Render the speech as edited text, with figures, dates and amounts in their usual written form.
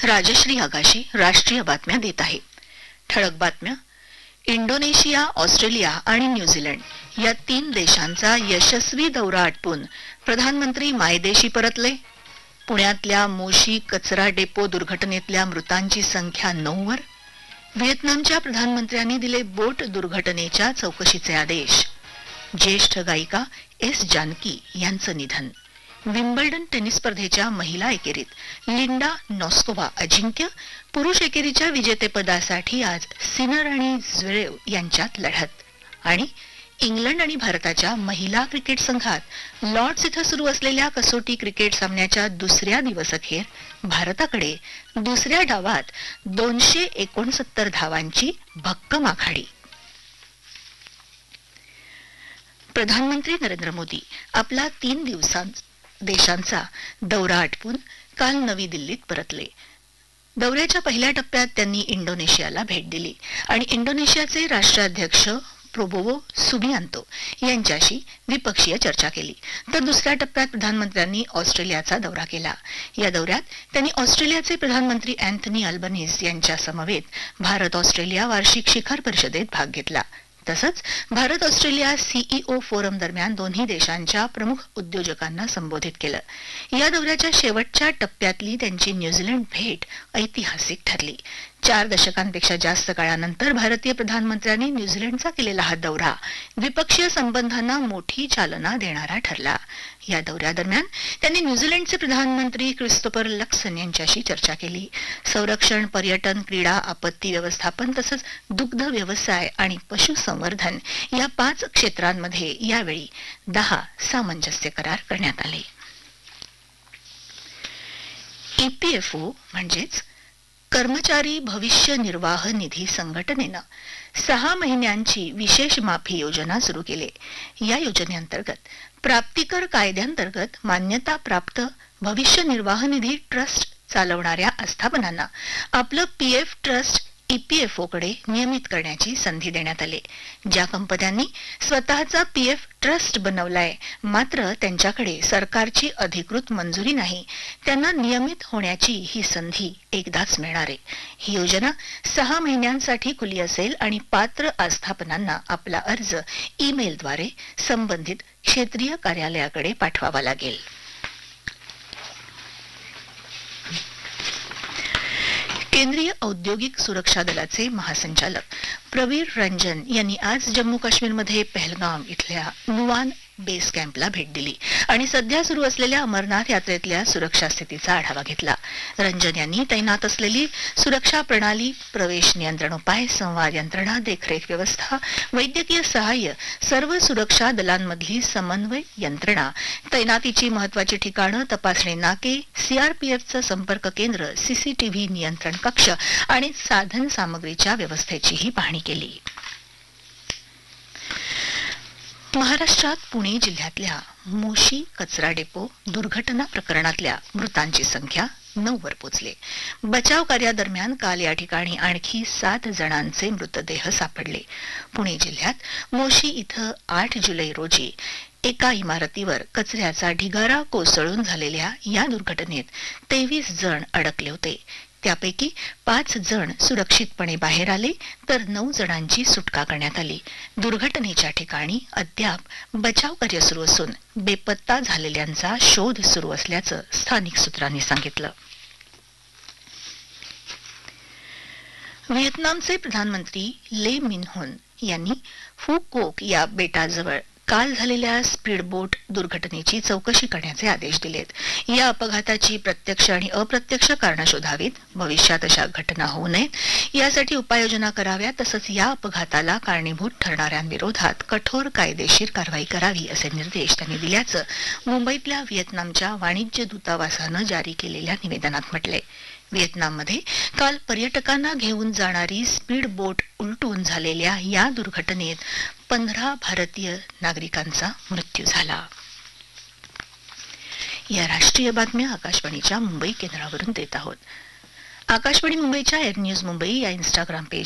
राजश्री आगाशी राष्ट्रीय बातम्या देत आहे. ठळक बातम्या. इंडोनेशिया, ऑस्ट्रेलिया आणि न्यूझीलंड या 3 देशांचा यशस्वी दौरा आटपून प्रधानमंत्री मायदेशी परतले. पुण्यातल्या मोशी कचरा डेपो दुर्घटनेतल्या मृतांची संख्या 9 वर. व्हिएतनामच्या प्रधानमंत्र्यांनी दिले बोट दुर्घटनेच्या चौकशीचे आदेश. ज्येष्ठ गायिका एस जानकी यांचं निधन. विम्बल्डन टेनिस स्पर्धेच्या महिला एकेरीत लिंडा नॉस्कोवा अजिंक्य, पुरुष एकेरीच्या विजेतेपदासाठी आज सिनर आणि झ्वेरेव यांच्यात लढत. आणि इंग्लंड आणि भारताच्या महिला क्रिकेट संघात लॉर्ड्स इथं सुरू असलेल्या कसोटी क्रिकेट सामन्याच्या दुसऱ्या दिवसअखेर भारताकडे दुसऱ्या डावात 269 धावांची भक्कम आघाडी. प्रधानमंत्री नरेंद्र मोदी आपला 3 देशांचा दौरा आटपून काल नवी दिल्लीत परतले. दौऱ्याच्या पहिल्या टप्प्यात त्यांनी इंडोनेशियाला भेट दिली आणि इंडोनेशियाचे राष्ट्राध्यक्ष प्रोबोवो सुबियांतो यांच्याशी द्विपक्षीय चर्चा केली. तर दुसऱ्या टप्प्यात प्रधानमंत्र्यांनी ऑस्ट्रेलियाचा दौरा केला. या दौऱ्यात त्यांनी ऑस्ट्रेलियाचे प्रधानमंत्री अँथनी अल्बनीझ यांच्या समवेत भारत ऑस्ट्रेलिया वार्षिक शिखर परिषदेत भाग घेतला. तसंच भारत ऑस्ट्रेलिया सीईओ फोरम दरम्यान दोन्ही देशांच्या प्रमुख उद्योजकांना संबोधित केलं. या दौऱ्याच्या शेवटच्या टप्प्यातली त्यांची न्यूझीलंड भेट ऐतिहासिक ठरली. 4 दशकांपेक्षा जास्त काळानंतर भारतीय प्रधानमंत्र्यांनी न्यूझीलंडचा केलेला हा दौरा द्विपक्षीय संबंधांना मोठी चालना देणारा ठरला. या दौऱ्यादरम्यान त्यांनी न्यूझीलंडचे प्रधानमंत्री क्रिस्तोफर लक्सन यांच्याशी चर्चा केली. संरक्षण, पर्यटन, क्रीडा, आपत्ती व्यवस्थापन तसंच दुग्ध व्यवसाय आणि पशुसंवर्धन या 5 क्षेत्रांमध्ये यावेळी 10 सामंजस्य करार करण्यात आले. ईपीएफओ म्हणजेच कर्मचारी भविष्य निर्वाह निधी संघटनेनं 6 महिन्यांची विशेष माफी योजना सुरू केली. या योजनेअंतर्गत प्राप्तिकर कायद्यांतर्गत मान्यता प्राप्त भविष्य निर्वाह निधी ट्रस्ट चालवणाऱ्या आस्थापनांना आपलं पीएफ ट्रस्ट ईपीएफओकडे नियमित करण्याची संधी देण्यात आली. ज्या कंपन्यांनी स्वतःचा पीएफ ट्रस्ट बनवलाय मात्र त्यांच्याकडे सरकारची अधिकृत मंजुरी नाही, त्यांना नियमित होण्याची ही संधी एकदाच मिळणार आहे. ही योजना 6 महिन्यांसाठी खुली असेल आणि पात्र आस्थापनांना आपला अर्ज ईमेलद्वारे संबंधित क्षेत्रीय कार्यालयाकडे पाठवावा लागेल. केंद्रीय औद्योगिक सुरक्षा दलाचे महासंचालक प्रवीर रंजन यांनी आज जम्मू काश्मीरमध्ये पहलगाम इथल्या नुवान बेस कॅम्पला भेट दिली आणि सध्या सुरू असलेल्या अमरनाथ यात्रेतल्या सुरक्षा स्थितीचा आढावा घेतला. रंजन यांनी तैनात असलेली सुरक्षा प्रणाली, प्रवेश नियंत्रण उपाय, संवाद यंत्रणा, देखरेख व्यवस्था, वैद्यकीय सहाय्य, सर्व सुरक्षा दलांमधली समन्वय यंत्रणा, तैनातीची महत्वाची ठिकाणं, तपासणी नाके, सीआरपीएफचं संपर्क केंद्र, सीसीटीव्ही नियंत्रण कक्ष आणि साधन सामग्रीच्या व्यवस्थेचीही पाहणी केली. महाराष्ट्रात पुणे जिल्ह्यातल्या मोशी कचरा डेपो दुर्घटना प्रकरणातल्या मृतांची संख्या 9 वर पोहोचली. बचाव कार्यादरम्यान काल या ठिकाणी आणखी 7 जणांचे मृतदेह सापडले. पुणे जिल्ह्यात मोशी इथं 8 जुलै रोजी एका इमारतीवर कचऱ्याचा ढिगारा कोसळून झालेल्या या दुर्घटनेत 23 जण अडकले होते. त्यापैकी 5 जण सुरक्षितपणे बाहेर आले तर 9 जणांची सुटका करण्यात आली. दुर्घटनेच्या ठिकाणी अद्याप बचाव कार्य सुरू असून बेपत्ता झालेल्यांचा शोध सुरू असल्याचं स्थानिक सूत्रांनी सांगितलं. व्हिएतनामचे प्रधानमंत्री ले मिन होन यांनी फू कोक या बेटाजवळ काल झालेल्या स्पीडबोट दुर्घटनेची चौकशी करण्याचे आदेश दिलेत. या अपघाताची प्रत्यक्ष आणि अप्रत्यक्ष कारणं शोधावीत, भविष्यात अशा घटना होऊ नयेत यासाठी उपाययोजना कराव्यात, तसंच या अपघाताला कारणीभूत ठरणाऱ्यांविरोधात कठोर कायदेशीर कारवाई करावी असे निर्देश त्यांनी दिल्याचं मुंबईतल्या व्हिएतनामच्या वाणिज्य दूतावासानं जारी केलेल्या निवेदनात म्हटलंय. व्हिएतनाममध्ये काल पर्यटकांना घेऊन जाणारी स्पीड बोट उलटून झालेल्या या दुर्घटनेत 15 भारतीय नागरिकांचा मृत्यू झाला. या राष्ट्रीय बातम्या आकाशवाणीच्या मुंबई केंद्रावरून देत आहोत. आकाशवाणी मुंबईच्या एअर न्यूज मुंबई या इंस्टाग्राम पेज